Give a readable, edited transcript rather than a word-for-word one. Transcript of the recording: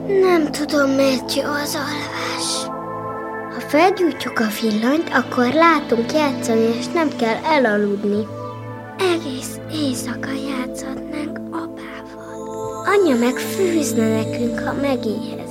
Nem tudom, miért jó az alvás. Ha felgyújtjuk a villanyt, akkor látunk játszani, és nem kell elaludni. Egész éjszaka játszhatnánk apával. Anya meg főzne nekünk, ha megéhez.